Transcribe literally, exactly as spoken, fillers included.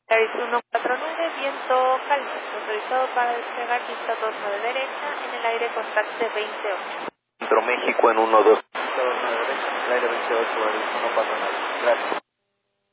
seis uno cuatro nueve, viento calmo, autorizado para despegar pista dos nueve derecha, en el aire con taxi veintiocho. Centro México en uno dos. Pista dos nueve derecha, en el aire veintiocho, no pasa nada. Gracias.